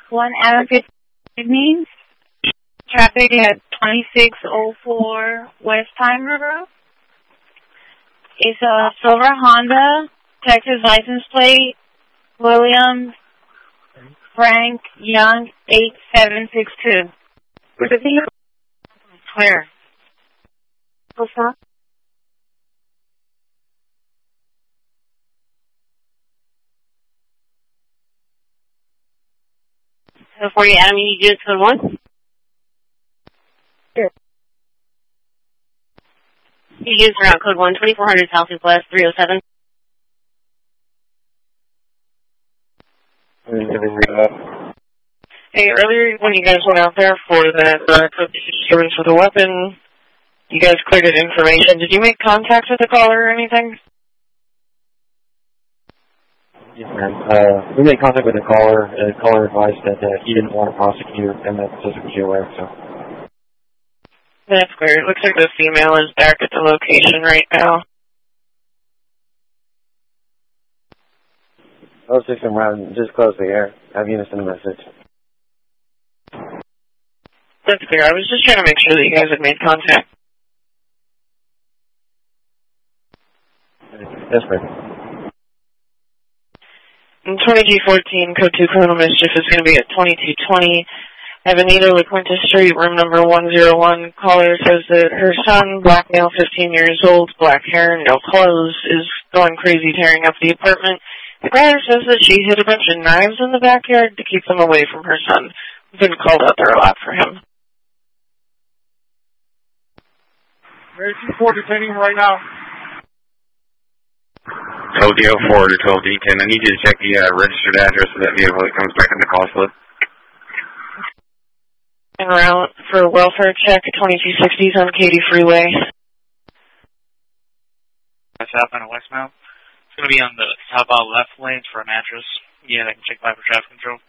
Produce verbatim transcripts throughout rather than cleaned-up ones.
One Adam, good evening. Traffic at twenty-six oh four West Pine River. It's a silver Honda, Texas license plate, William Frank Young, eight seven six two. Where's the vehicle? Where? What's that? So for you, Adam, you do it code one? Sure. You use route code one, twenty-four hundred Southeast West, three oh seven. Hey, earlier when you guys went out there for that uh, disturbance with a weapon, you guys cleared information. Did you make contact with the caller or anything? Yes, ma'am. Uh, we made contact with the caller. The uh, caller advised that uh, he didn't want to prosecute and that this was aware, so. That's weird. It looks like the female is back at the location right now. oh six and round, just close the air. Have you send a message. That's clear. I was just trying to make sure that you guys had made contact. That's right. In twenty-two fourteen, code two criminal mischief is going to be at twenty-two twenty Avenida La Quinta Street, room number one oh one. Caller says that her son, black male, fifteen years old, black hair, no clothes, is going crazy tearing up the apartment. The caller says that she hid a bunch of knives in the backyard to keep them away from her son. We've been called out there a lot for him. Where's two four detaining right now? twelve D oh four to twelve D ten. I need you to check the uh, registered address of that vehicle that comes back in the call slip. En route for welfare check at twenty-two sixties on Katy Freeway. That's happening westbound. It's going to be on the southbound left lanes for a mattress. Yeah, I can check by for traffic control.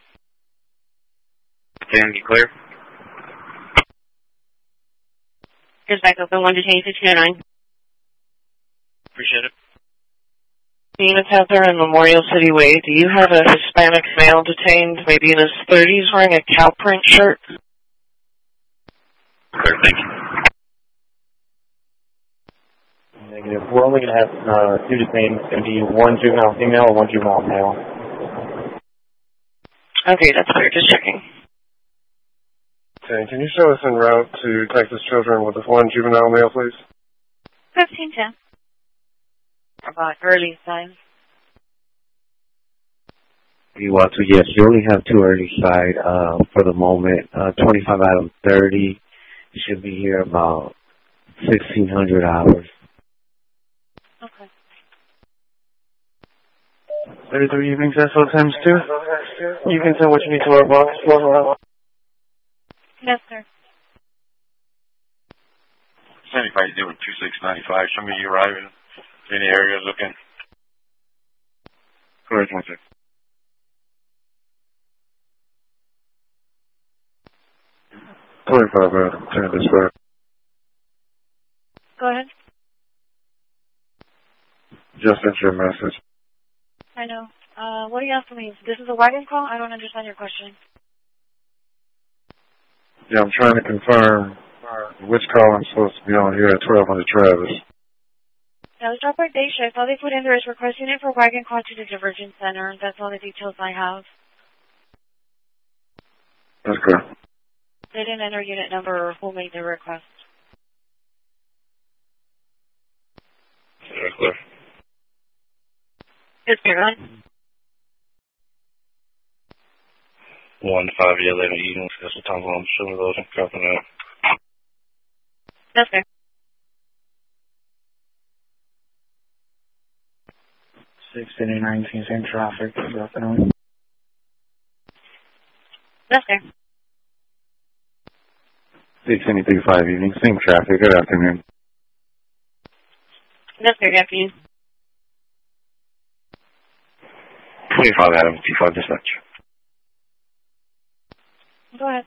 ten, you clear? Just back open, one detained, fifteen oh nine. Appreciate it. Being it's out there in Memorial City Way, do you have a Hispanic male detained, maybe in his thirties, wearing a cow print shirt? Clear, thank you. Negative. We're only going to have uh, two detained. It's going to be one juvenile female and one juvenile male. Okay, that's clear. Just checking. Okay, can you show us en route to Texas Children with this one juvenile male, please? fifteen ten. About early signs. You want to? Yes, you only have two early side uh, for the moment. Uh, twenty-five out of thirty. You should be here about sixteen hundred hours. Okay. thirty-three evenings, S O times two. You can tell what you need to our box. One route. Yes, sir. seventy-five zero two six nine five. Show me you arriving. Any areas looking? Correct, one sec. twenty-five out of ten this way. Go ahead. Just sent your message. I know. Uh, what are you asking me? This is a wagon call? I don't understand your question. Yeah, I'm trying to confirm which call I'm supposed to be on here at twelve hundred Travis. Now, it's our day shift. All they put in there is requesting it for wagon call to the Divergent Center. That's all the details I have. That's good. They didn't enter unit number or who made the request. That's clear. It's clear, on. One to five eleven evenings. That's the time I'm showing those and dropping out. That's fair. sixteen and nineteen, same traffic. Good afternoon. That's fair. sixteen thirty-five evening, same traffic. Good afternoon. That's fair. Good afternoon. twenty-five Adam, T five dispatch. Go ahead.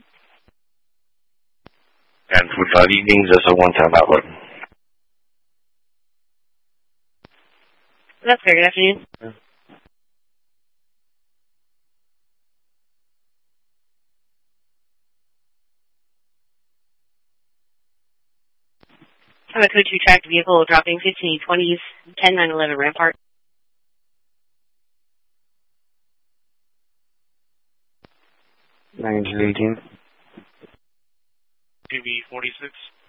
And forty-five evenings, that's a one-time outlet. That's fair. Good afternoon. I'm a code two tracked vehicle dropping fifteen twenties, ten nine eleven Rampart. nine zero eighteen. T V forty-six.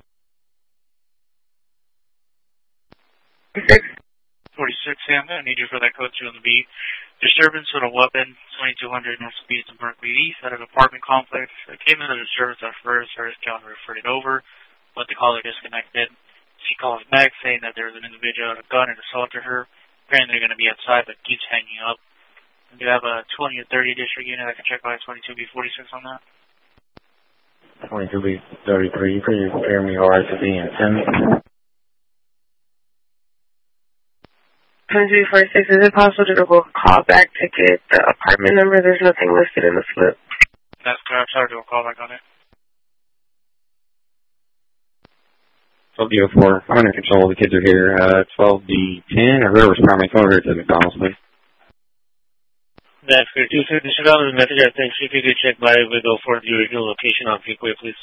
forty-six, Sam. I need you for that code two on the beat. Disturbance with a weapon, twenty-two hundred North Speed in Berkeley East at an apartment complex. I came into the disturbance at first, Harris County referred it over, but the caller disconnected. She calls back saying that there was an individual with a gun and assaulted her. Apparently they're going to be outside, but keeps hanging up. Do you have a twenty or thirty district unit I can check by twenty-two B forty-six on that? twenty-two B thirty-three, could you clear me R to B and ten? twenty-two B forty-six, is it possible to go call back to get the apartment number? There's nothing listed in the slip. That's correct. I'll do a call back on it. twelve D oh four, I'm under control. The kids are here. Uh, twelve D ten, or whoever's primary, come over here to McDonald's, please. That's good. two fifty Chicago's message. I think if you could check by with oh four the original location on Peakway, please.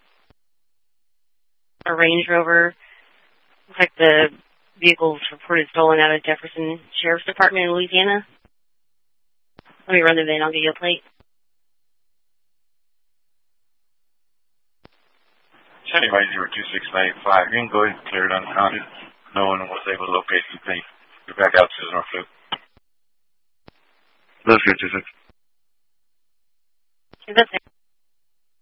A Range Rover. Looks like the vehicle's reported stolen out of Jefferson Sheriff's Department in Louisiana. Let me run the VIN. I'll give you a plate. Anyway, zero two six nine five. You can go ahead and clear it uncounted. No one was able to locate anything. You're back out to the North Loop. That's good, two six. That's it.